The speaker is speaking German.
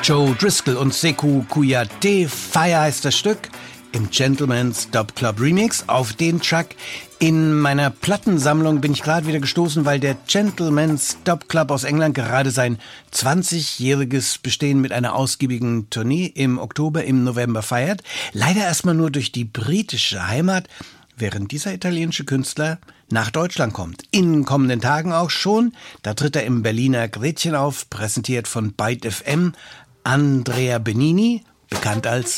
Joe Driscoll und Sekou Kouyaté, Fire heißt das Stück, im Gentleman's Dub Club Remix auf den Track. In meiner Plattensammlung bin ich gerade wieder gestoßen, weil der Gentleman's Dub Club aus England gerade sein 20-jähriges Bestehen mit einer ausgiebigen Tournee im Oktober, im November feiert. Leider erstmal nur durch die britische Heimat, während dieser italienische Künstler nach Deutschland kommt. In kommenden Tagen auch schon. Da tritt er im Berliner Gretchen auf, präsentiert von Byte FM. Andrea Benini, bekannt als